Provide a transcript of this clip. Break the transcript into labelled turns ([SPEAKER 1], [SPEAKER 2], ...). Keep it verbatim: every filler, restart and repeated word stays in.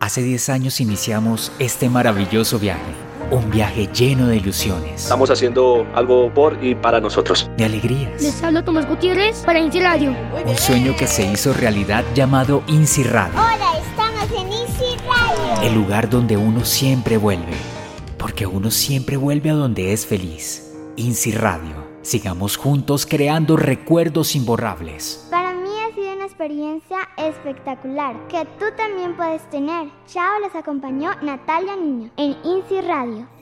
[SPEAKER 1] Hace diez años iniciamos este maravilloso viaje, un viaje lleno de ilusiones.
[SPEAKER 2] Estamos haciendo algo por y para nosotros.
[SPEAKER 1] De alegrías.
[SPEAKER 3] Les habla Tomás Gutiérrez para INSI Radio.
[SPEAKER 1] Un sueño que se hizo realidad llamado INSI Radio.
[SPEAKER 4] Hola, estamos en INSI Radio.
[SPEAKER 1] El lugar donde uno siempre vuelve, porque uno siempre vuelve a donde es feliz. INSI Radio. Sigamos juntos creando recuerdos imborrables.
[SPEAKER 4] Para mí ha sido una experiencia espectacular que tú también puedes tener. Chao, les acompañó Natalia Niño en INSI Radio.